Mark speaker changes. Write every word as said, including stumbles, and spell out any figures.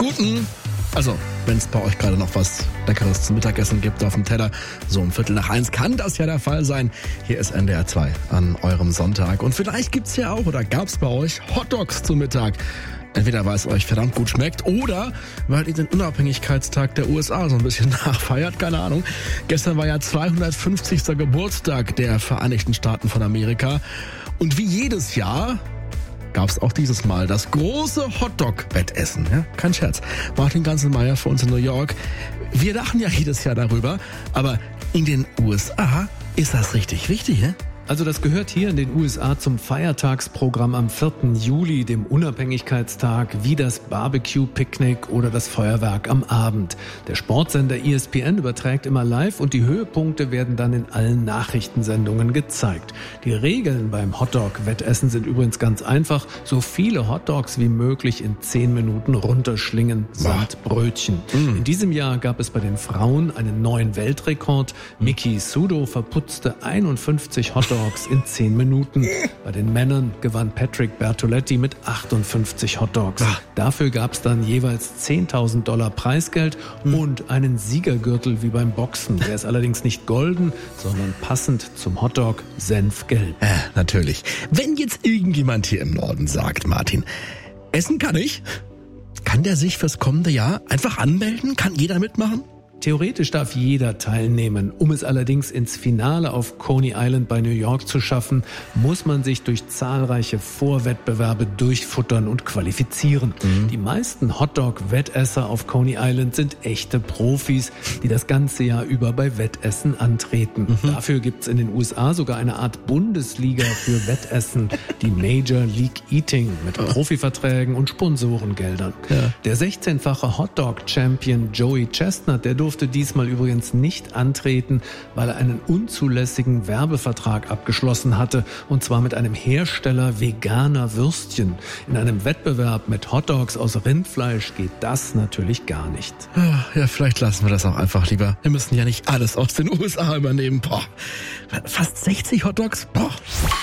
Speaker 1: Guten. Also, wenn es bei euch gerade noch was Leckeres zum Mittagessen gibt auf dem Teller, so um Viertel nach eins kann das ja der Fall sein. Hier ist N D R zwei an eurem Sonntag. Und vielleicht gibt's ja auch oder gab's bei euch Hotdogs zum Mittag. Entweder weil es euch verdammt gut schmeckt oder weil ihr den Unabhängigkeitstag der U S A so ein bisschen nachfeiert, keine Ahnung. Gestern war ja zweihundertfünfzigster Geburtstag der Vereinigten Staaten von Amerika. Und wie jedes Jahr gab es auch dieses Mal das große Hotdog-Wettessen. Ja, kein Scherz. Martin Ganzelmeier für uns in New York. Wir lachen ja jedes Jahr darüber, aber in den U S A ist das richtig wichtig, ja?
Speaker 2: Also das gehört hier in den U S A zum Feiertagsprogramm am vierten Juli, dem Unabhängigkeitstag, wie das Barbecue-Picknick oder das Feuerwerk am Abend. Der Sportsender E S P N überträgt immer live und die Höhepunkte werden dann in allen Nachrichtensendungen gezeigt. Die Regeln beim Hotdog-Wettessen sind übrigens ganz einfach. So viele Hotdogs wie möglich in zehn Minuten runterschlingen samt Brötchen. Mm. In diesem Jahr gab es bei den Frauen einen neuen Weltrekord. Miki Sudo verputzte einundfünfzig Hotdogs in zehn Minuten. Bei den Männern gewann Patrick Bertoletti mit achtundfünfzig Hotdogs. Ah. Dafür gab es dann jeweils zehntausend Dollar Preisgeld hm. und einen Siegergürtel wie beim Boxen. Der ist allerdings nicht golden, sondern passend zum Hotdog senfgelb.
Speaker 1: Äh, natürlich. Wenn jetzt irgendjemand hier im Norden sagt, Martin, essen kann ich, kann der sich fürs kommende Jahr einfach anmelden? Kann jeder mitmachen?
Speaker 2: Theoretisch darf jeder teilnehmen. Um es allerdings ins Finale auf Coney Island bei New York zu schaffen, muss man sich durch zahlreiche Vorwettbewerbe durchfuttern und qualifizieren. Mhm. Die meisten Hotdog-Wettesser auf Coney Island sind echte Profis, die das ganze Jahr über bei Wettessen antreten. Mhm. Dafür gibt's in den U S A sogar eine Art Bundesliga für Wettessen, die Major League Eating, mit Profiverträgen und Sponsorengeldern. Ja. Der sechzehnfache Hotdog-Champion Joey Chestnut, der durfte diesmal übrigens nicht antreten, weil er einen unzulässigen Werbevertrag abgeschlossen hatte, und zwar mit einem Hersteller veganer Würstchen. In einem Wettbewerb mit Hotdogs aus Rindfleisch geht das natürlich gar nicht.
Speaker 1: Ja, vielleicht lassen wir das auch einfach lieber. Wir müssen ja nicht alles aus den U S A übernehmen. Boah, fast sechzig Hotdogs? Boah.